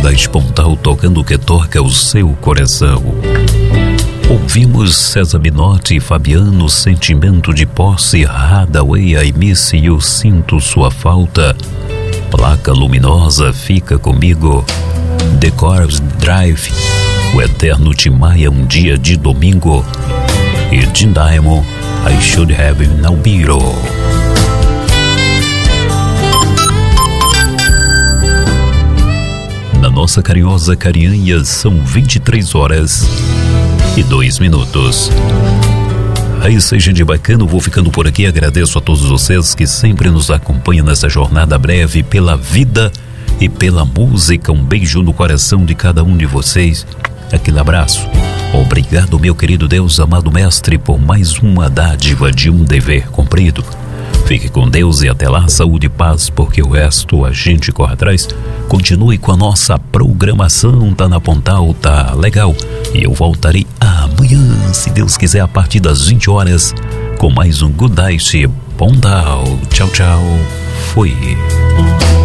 Goodnight Pontal tocando o que toca o seu coração. Ouvimos César Minotti, Fabiano, Sentimento de Posse, Hadaway, I Miss You, Sinto Sua Falta, Placa Luminosa, Fica Comigo, The Corps Drive, O Eterno Timaya, Um Dia de Domingo, e Jim Diamond, I Should Have Now Biro. Na nossa carinhosa Carianha são 23h02. Aí, seja de bacana, eu vou ficando por aqui. Agradeço a todos vocês que sempre nos acompanham nessa jornada breve pela vida e pela música. Um beijo no coração de cada um de vocês. Aquele abraço. Obrigado, meu querido Deus, amado Mestre, por mais uma dádiva de um dever cumprido. Fique com Deus e até lá, saúde e paz, porque o resto a gente corre atrás. Continue com a nossa programação, tá na Pontal, tá legal. E eu voltarei amanhã, se Deus quiser, a partir das 20h, com mais um Goodnight Pontal. Tchau, tchau. Fui.